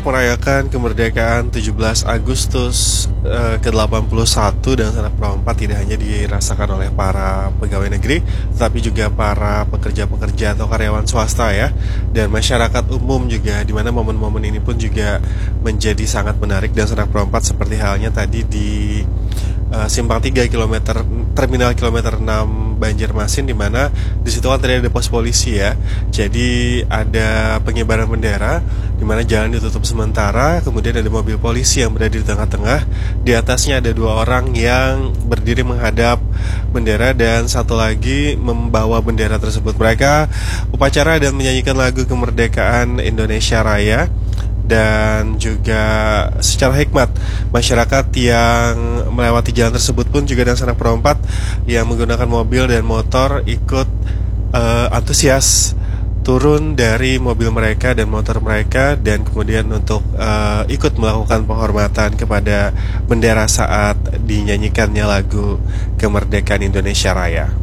merayakan kemerdekaan 17 Agustus ke-81 dan Sanak Pro 4 tidak hanya dirasakan oleh para pegawai negeri, tetapi juga para pekerja-pekerja atau karyawan swasta ya, dan masyarakat umum juga, di mana momen-momen ini pun juga menjadi sangat menarik. Dan Sanak Pro 4 seperti halnya tadi di Simpang 3 kilometer terminal kilometer 6 Banjarmasin, di mana di situ kan tadi ada pos polisi ya. Jadi ada pengibaran bendera di mana jalan ditutup sementara, kemudian ada mobil polisi yang berada di tengah-tengah. Di atasnya ada 2 orang yang berdiri menghadap bendera dan satu lagi membawa bendera tersebut. Mereka upacara dan menyanyikan lagu kemerdekaan Indonesia Raya. Dan juga secara hikmat, masyarakat yang melewati jalan tersebut pun juga dan Sanak Pro 4 yang menggunakan mobil dan motor ikut antusias turun dari mobil mereka dan motor mereka, dan kemudian untuk ikut melakukan penghormatan kepada bendera saat dinyanyikannya lagu kemerdekaan Indonesia Raya.